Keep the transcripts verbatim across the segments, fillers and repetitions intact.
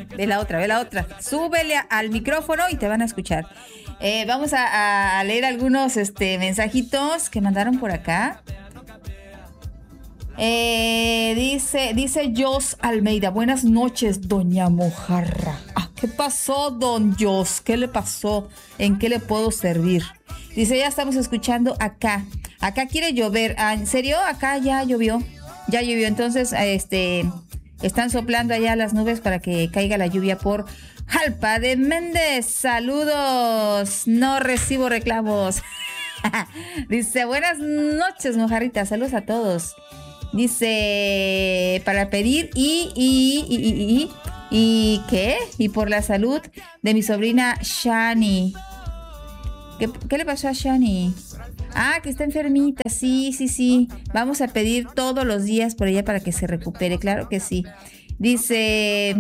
ve la otra, ve la otra. Súbele a, al micrófono y te van a escuchar. Eh, vamos a, a leer algunos este, mensajitos que mandaron por acá. Eh, dice, dice Jos Almeida, buenas noches, doña Mojarra. Ah, ¿qué pasó, don Jos? ¿Qué le pasó? ¿En qué le puedo servir? Dice, ya estamos escuchando acá. Acá quiere llover. Ah, ¿en serio? Acá ya llovió. Ya llovió. Entonces, este, están soplando allá las nubes para que caiga la lluvia por Jalpa de Méndez. Saludos. No recibo reclamos. Dice, buenas noches, Mojarrita. Saludos a todos. Dice, para pedir y, y, y, y, y, y, ¿qué? Y por la salud de mi sobrina Shani. ¿Qué, qué le pasó a Shani? Ah, que está enfermita, sí, sí, sí. Vamos a pedir todos los días por ella para que se recupere, claro que sí. Dice,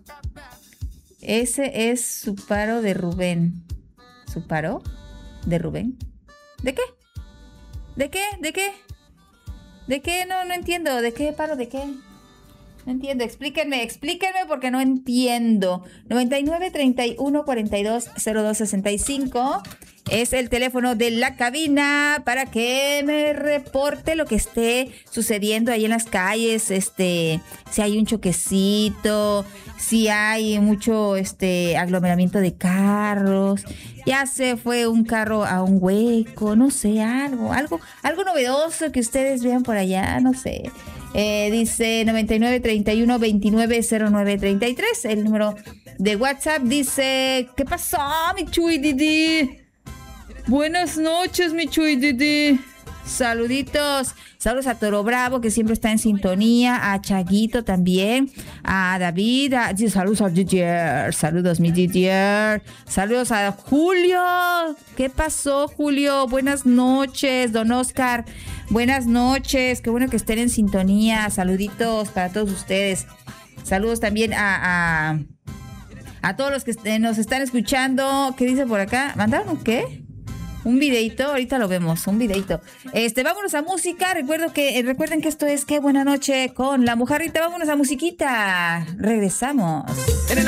ese es su paro de Rubén. ¿Su paro de Rubén? ¿De qué? ¿De qué? ¿De qué? ¿De qué? No, no entiendo. ¿De qué paro? ¿De qué? No entiendo. Explíquenme, explíquenme porque no entiendo. noventa y nueve, treinta y uno, cuarenta y dos, cero dos, sesenta y cinco es el teléfono de la cabina para que me reporte lo que esté sucediendo ahí en las calles. Este, si hay un choquecito, si hay mucho este aglomeramiento de carros. Ya se fue un carro a un hueco, no sé, algo, algo, algo novedoso que ustedes vean por allá, no sé. Eh, dice noventa y nueve, treinta y uno, veintinueve, cero nueve, treinta y tres, el número de WhatsApp. Dice, ¿qué pasó, mi Chuy Didi? Buenas noches, mi Chuy Didi. Saluditos, saludos a Toro Bravo, que siempre está en sintonía, a Chaguito también, a David, a, saludos a Didier, saludos mi Didier, saludos a Julio. ¿Qué pasó, Julio? Buenas noches, don Oscar, buenas noches, qué bueno que estén en sintonía, saluditos para todos ustedes, saludos también a, a, a todos los que nos están escuchando. ¿Qué dice por acá? ¿Mandaron qué? Un videito, ahorita lo vemos, un videito. Este, vámonos a música. Recuerdo que, eh, recuerden que esto es Qué Buena Noche con la Mojarrita. Vámonos a musiquita. Regresamos.